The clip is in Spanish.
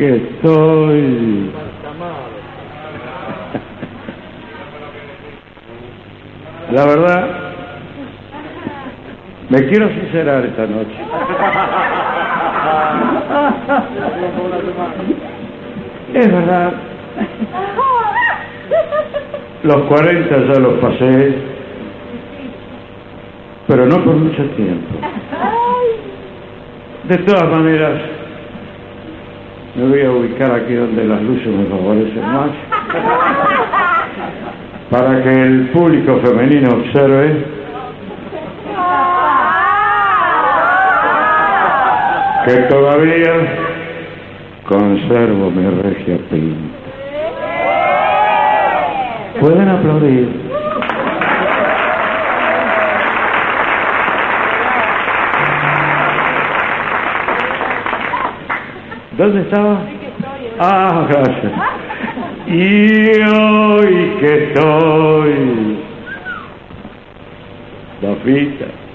que estoy. La verdad, me quiero sincerar esta noche. Es verdad, los 40 ya los pasé, pero no por mucho tiempo. De todas maneras, me voy a ubicar aquí donde las luces me favorecen más, para que el público femenino observe que todavía conservo mi regia pinta. Pueden aplaudir. ¿Dónde estaba? Ah, gracias. Y hoy que estoy, Bafita.